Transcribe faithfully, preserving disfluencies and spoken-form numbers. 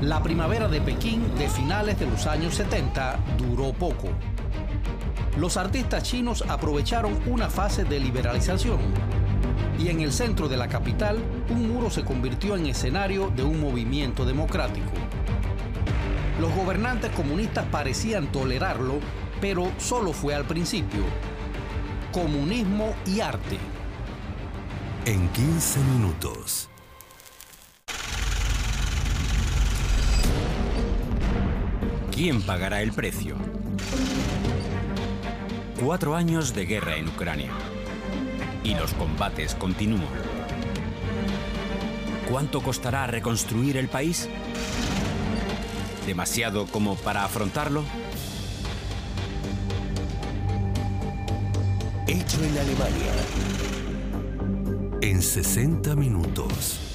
La primavera de Pekín de finales de los años setenta duró poco. Los artistas chinos aprovecharon una fase de liberalización y en el centro de la capital un muro se convirtió en escenario de un movimiento democrático. Los gobernantes comunistas parecían tolerarlo, pero solo fue al principio. Comunismo y arte. En quince minutos. ¿Quién pagará el precio? Cuatro años de guerra en Ucrania. Y los combates continúan. ¿Cuánto costará reconstruir el país? ¿Demasiado como para afrontarlo? Hecho en Alemania. En sesenta minutos.